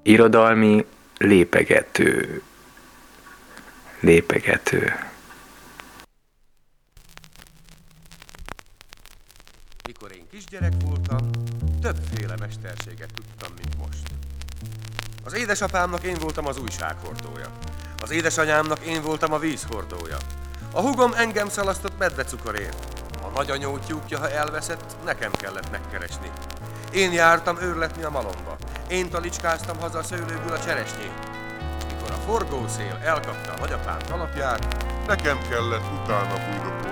Irodalmi lépegető. Mikor én kisgyerek voltam, többféle mesterséget tudtam, mint most. Az édesapámnak én voltam az újsághordója. Az édesanyámnak én voltam a vízhordója. A húgom engem szalasztott medvecukorért. A nagyanyó tyúkja, ha elveszett, nekem kellett megkeresni. Én jártam őrletni a malomba. Én talicskáztam haza a szőlőből a cseresnyét. Mikor a forgószél elkapta a nagyapám kalapját, Nekem kellett utána bújni.